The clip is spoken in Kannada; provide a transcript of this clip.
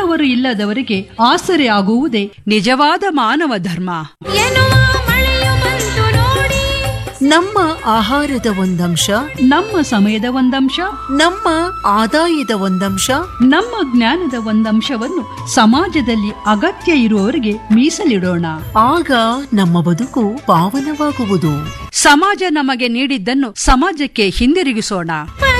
ಹೆತ್ತವರು ಇಲ್ಲದವರಿಗೆ ಆಸರೆ ಆಗುವುದೇ ನಿಜವಾದ ಮಾನವ ಧರ್ಮ ಎನ್ನುವ ಮಳೆಯು ಬಂತು ನೋಡಿ. ನಮ್ಮ ಆಹಾರದ ಒಂದಂಶ, ನಮ್ಮ ಸಮಯದ ಒಂದಂಶ, ನಮ್ಮ ಆದಾಯದ ಒಂದಂಶ, ನಮ್ಮ ಜ್ಞಾನದ ಒಂದಂಶವನ್ನು ಸಮಾಜದಲ್ಲಿ ಅಗತ್ಯ ಇರುವವರಿಗೆ ಮೀಸಲಿಡೋಣ. ಆಗ ನಮ್ಮ ಬದುಕು ಪಾವನವಾಗುವುದು. ಸಮಾಜ ನಮಗೆ ನೀಡಿದ್ದನ್ನು ಸಮಾಜಕ್ಕೆ ಹಿಂದಿರುಗಿಸೋಣ.